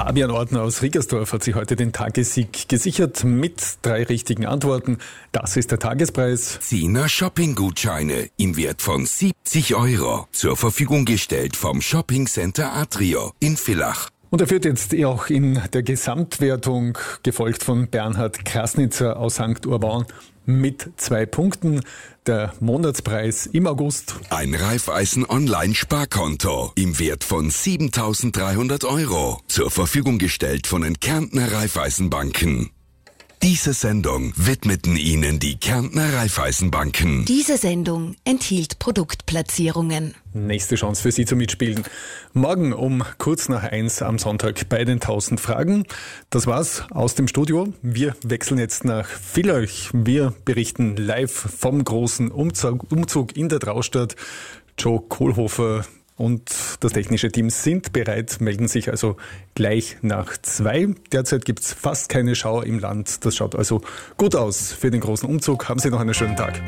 Fabian Ortner aus Riegersdorf hat sich heute den Tagessieg gesichert mit 3 richtigen Antworten. Das ist der Tagespreis. 10er Shopping-Gutscheine im Wert von 70 € zur Verfügung gestellt vom Shopping Center Atrio in Villach. Und er führt jetzt auch in der Gesamtwertung, gefolgt von Bernhard Krasnitzer aus St. Urban mit 2 Punkten. Der Monatspreis im August. Ein Raiffeisen-Online-Sparkonto im Wert von 7.300 € zur Verfügung gestellt von den Kärntner Raiffeisenbanken. Diese Sendung widmeten Ihnen die Kärntner Raiffeisenbanken. Diese Sendung enthielt Produktplatzierungen. Nächste Chance für Sie zum Mitspielen. Morgen um kurz nach 1 am Sonntag bei den 1000 Fragen. Das war's aus dem Studio. Wir wechseln jetzt nach Villach. Wir berichten live vom großen Umzug in der Traustadt. Joe Kohlhofer und das technische Team sind bereit, melden sich also gleich nach 2. Derzeit gibt es fast keine Schauer im Land. Das schaut also gut aus für den großen Umzug. Haben Sie noch einen schönen Tag.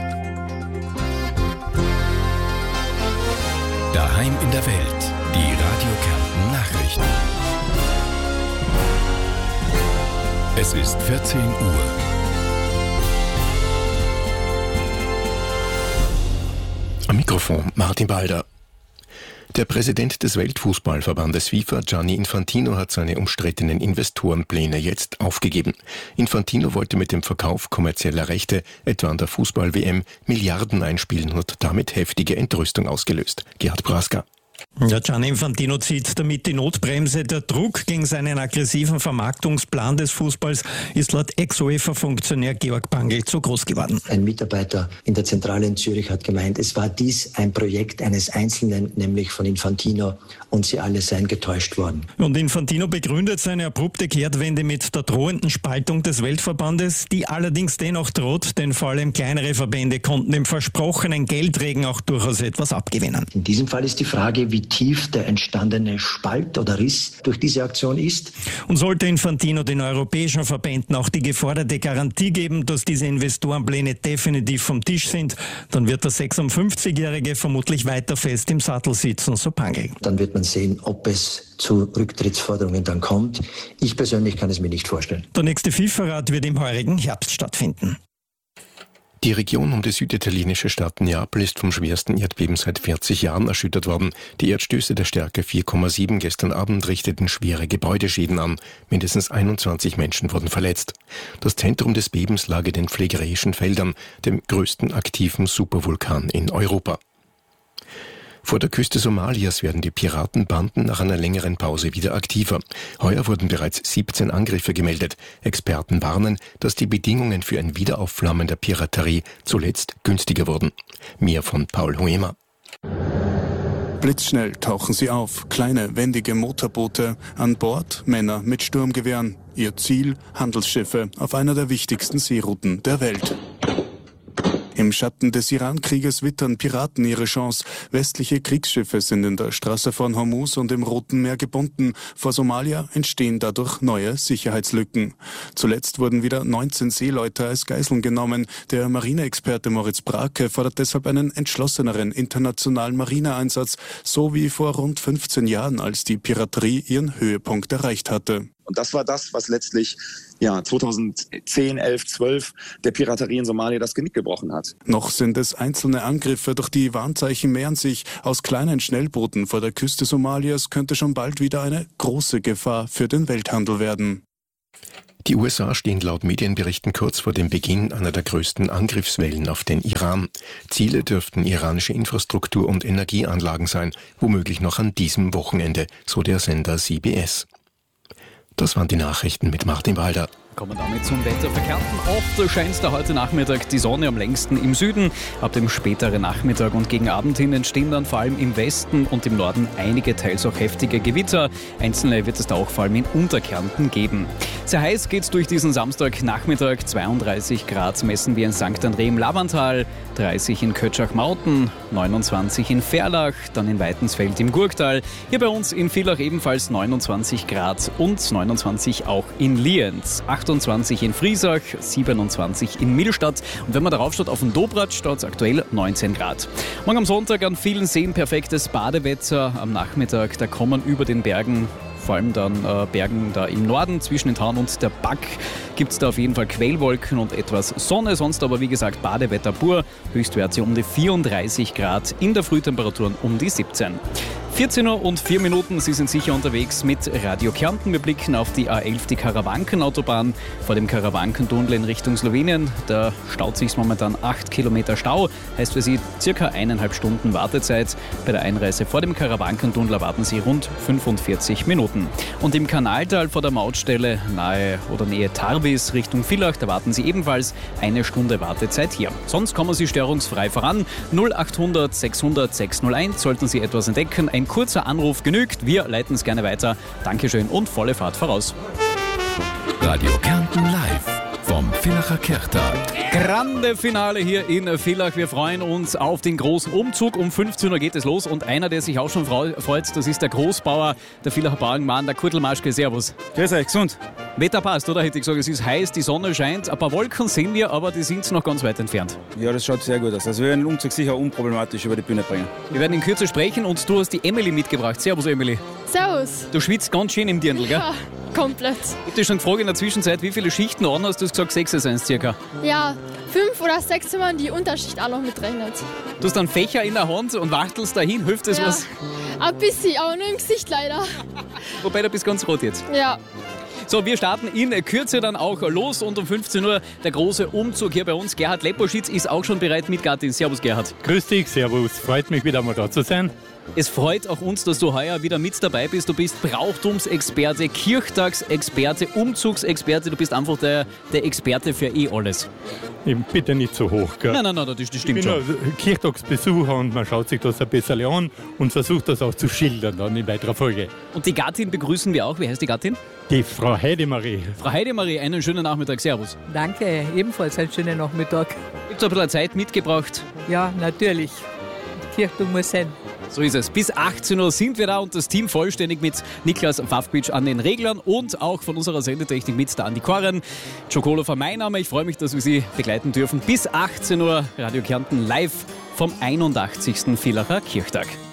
Daheim in der Welt. Die Radio Kärnten Nachrichten. Es ist 14 Uhr. Am Mikrofon Martin Balder. Der Präsident des Weltfußballverbandes FIFA, Gianni Infantino, hat seine umstrittenen Investorenpläne jetzt aufgegeben. Infantino wollte mit dem Verkauf kommerzieller Rechte, etwa an der Fußball-WM, Milliarden einspielen und damit heftige Entrüstung ausgelöst. Gerhard Praska. Ja, Gianni Infantino zieht damit die Notbremse. Der Druck gegen seinen aggressiven Vermarktungsplan des Fußballs ist laut Ex-UEFA-Funktionär Georg Bangl zu groß geworden. Ein Mitarbeiter in der Zentrale in Zürich hat gemeint, es war dies ein Projekt eines Einzelnen, nämlich von Infantino, und sie alle seien getäuscht worden. Und Infantino begründet seine abrupte Kehrtwende mit der drohenden Spaltung des Weltverbandes, die allerdings dennoch droht, denn vor allem kleinere Verbände konnten dem versprochenen Geldregen auch durchaus etwas abgewinnen. In diesem Fall ist die Frage, wie tief der entstandene Spalt oder Riss durch diese Aktion ist. Und sollte Infantino den europäischen Verbänden auch die geforderte Garantie geben, dass diese Investorenpläne definitiv vom Tisch sind, dann wird der 56-Jährige vermutlich weiter fest im Sattel sitzen, so Bangl. Dann wird man sehen, ob es zu Rücktrittsforderungen dann kommt. Ich persönlich kann es mir nicht vorstellen. Der nächste FIFA-Rat wird im heurigen Herbst stattfinden. Die Region um die süditalienische Stadt Neapel ist vom schwersten Erdbeben seit 40 Jahren erschüttert worden. Die Erdstöße der Stärke 4,7 gestern Abend richteten schwere Gebäudeschäden an. Mindestens 21 Menschen wurden verletzt. Das Zentrum des Bebens lag in den Phlegraeischen Feldern, dem größten aktiven Supervulkan in Europa. Vor der Küste Somalias werden die Piratenbanden nach einer längeren Pause wieder aktiver. Heuer wurden bereits 17 Angriffe gemeldet. Experten warnen, dass die Bedingungen für ein Wiederaufflammen der Piraterie zuletzt günstiger wurden. Mehr von Paul Huemer. Blitzschnell tauchen sie auf, kleine, wendige Motorboote, an Bord Männer mit Sturmgewehren. Ihr Ziel, Handelsschiffe auf einer der wichtigsten Seerouten der Welt. Im Schatten des Iran-Krieges wittern Piraten ihre Chance. Westliche Kriegsschiffe sind in der Straße von Hormuz und im Roten Meer gebunden. Vor Somalia entstehen dadurch neue Sicherheitslücken. Zuletzt wurden wieder 19 Seeleute als Geiseln genommen. Der Marineexperte Moritz Brake fordert deshalb einen entschlosseneren internationalen Marineeinsatz, so wie vor rund 15 Jahren, als die Piraterie ihren Höhepunkt erreicht hatte. Und das war das, was letztlich 2010, 11, 12 der Piraterie in Somalia das Genick gebrochen hat. Noch sind es einzelne Angriffe, doch die Warnzeichen mehren sich. Aus kleinen Schnellbooten vor der Küste Somalias könnte schon bald wieder eine große Gefahr für den Welthandel werden. Die USA stehen laut Medienberichten kurz vor dem Beginn einer der größten Angriffswellen auf den Iran. Ziele dürften iranische Infrastruktur und Energieanlagen sein, womöglich noch an diesem Wochenende, so der Sender CBS. Das waren die Nachrichten mit Martin Balder. Kommen damit zum Wetter für Kärnten. Oft scheint da heute Nachmittag die Sonne am längsten im Süden. Ab dem späteren Nachmittag und gegen Abend hin entstehen dann vor allem im Westen und im Norden einige teils auch heftige Gewitter. Einzelne wird es da auch vor allem in Unterkärnten geben. Sehr heiß geht's durch diesen Samstagnachmittag. 32 Grad messen wir in St. André im Lavantal, 30 in Kötschach-Mauten, 29 in Verlach, dann in Weitensfeld im Gurktal. Hier bei uns in Villach ebenfalls 29 Grad und 29 auch in Lienz. 28 in Friesach, 27 in Millstatt und wenn man darauf schaut, auf dem Dobratsch, dort aktuell 19 Grad. Morgen am Sonntag an vielen Seen perfektes Badewetter. Am Nachmittag, da kommen über den Bergen vor allem dann Bergen da im Norden zwischen den Tauen und der Back gibt es da auf jeden Fall Quellwolken und etwas Sonne, sonst aber wie gesagt Badewetter pur, Höchstwerte um die 34 Grad, in der Frühtemperaturen um die 17. 14:04 Uhr, Sie sind sicher unterwegs mit Radio Kärnten. Wir blicken auf die A11, die Karawankenautobahn, vor dem Karawankentunnel in Richtung Slowenien. Da staut sich momentan 8 Kilometer Stau, heißt für Sie circa 1,5 Stunden Wartezeit. Bei der Einreise vor dem Karawankentunnel erwarten Sie rund 45 Minuten. Und im Kanaltal vor der Mautstelle nahe oder Nähe Tarvis Richtung Villach, da warten Sie ebenfalls 1 Stunde Wartezeit hier. Sonst kommen Sie störungsfrei voran. 0800 600 601 sollten Sie etwas entdecken. Ein kurzer Anruf genügt. Wir leiten es gerne weiter. Dankeschön und volle Fahrt voraus. Radio Kärnten live vom Villacher Kirchtag. Grande Finale hier in Villach. Wir freuen uns auf den großen Umzug. Um 15 Uhr geht es los und einer, der sich auch schon freut, das ist der Großbauer, der Villacher Bauernmann, der Kurt Maschke. Servus. Grüß euch, gesund. Wetter passt, oder? Hätte ich gesagt, es ist heiß, die Sonne scheint. Ein paar Wolken sehen wir, aber die sind noch ganz weit entfernt. Ja, das schaut sehr gut aus. Also wir werden den Umzug sicher unproblematisch über die Bühne bringen. Wir werden in Kürze sprechen und du hast die Emily mitgebracht. Servus, Emily. Servus. Du schwitzt ganz schön im Dirndl, gell? Ja, komplett. Ich hab dich schon gefragt in der Zwischenzeit, wie viele Schichten an hast. Du hast gesagt, 6 sind es circa. Ja, 5 oder 6, wenn man die Unterschicht auch noch mitrechnet. Du hast dann Fächer in der Hand und wachtelst dahin. Hilft das was? Ein bisschen, aber nur im Gesicht leider. Wobei, du bist ganz rot jetzt. Ja. So, wir starten in Kürze dann auch los und um 15 Uhr der große Umzug hier bei uns. Gerhard Leposchitz ist auch schon bereit mit Gattin. Servus, Gerhard. Grüß dich, servus. Freut mich, wieder mal da zu sein. Es freut auch uns, dass du heuer wieder mit dabei bist. Du bist Brauchtumsexperte, Kirchtagsexperte, Umzugsexperte. Du bist einfach der Experte für alles. Bitte nicht so hoch, gell? Nein, das stimmt ich bin schon. Kirchtagsbesucher und man schaut sich das ein bisschen an und versucht das auch zu schildern dann in weiterer Folge. Und die Gattin begrüßen wir auch. Wie heißt die Gattin? Die Frau Heidemarie. Frau Heidemarie, einen schönen Nachmittag. Servus. Danke, ebenfalls einen schönen Nachmittag. Gibt es ein bisschen Zeit mitgebracht? Ja, natürlich. Die Kirchtung muss sein. So ist es. Bis 18 Uhr sind wir da und das Team vollständig mit Niklas Pfaffbitsch an den Reglern und auch von unserer Sendetechnik mit der Andi Koren. Jokolo war mein Name. Ich freue mich, dass wir Sie begleiten dürfen. Bis 18 Uhr Radio Kärnten live vom 81. Villacher Kirchtag.